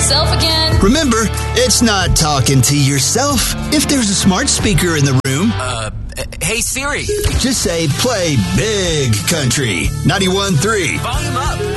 myself again. Remember, it's not talking to yourself. If there's a smart speaker in the room, Hey Siri. just say play Big Country 91.3. Volume up.